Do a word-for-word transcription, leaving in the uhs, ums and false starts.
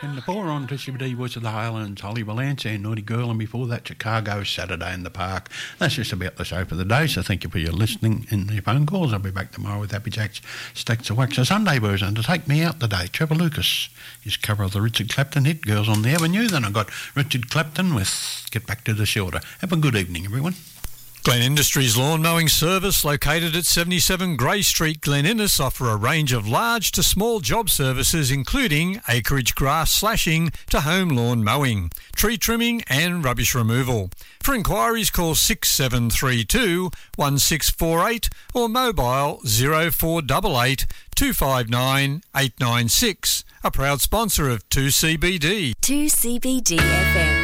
And the four on to C B D was the Highlands, Holly Valance and Naughty Girl, and before that Chicago, Saturday in the Park. That's just about the show for the day, so thank you for your listening and your phone calls. I'll be back tomorrow with Happy Jack's Stacks of Wax, a Sunday version to take me out today. Trevor Lucas, his cover of the Richard Clapton hit, Girls on the Avenue. Then I got Richard Clapton with Get Back to the Shelter. Have a good evening, everyone. Glen Industries Lawn Mowing Service, located at seventy-seven Grey Street, Glen Innes, offer a range of large to small job services including acreage grass slashing to home lawn mowing, tree trimming and rubbish removal. For inquiries, call six seven three two, one six four eight or mobile zero four eight eight, two five nine, eight nine six. A proud sponsor of two C B D. two C B D F M.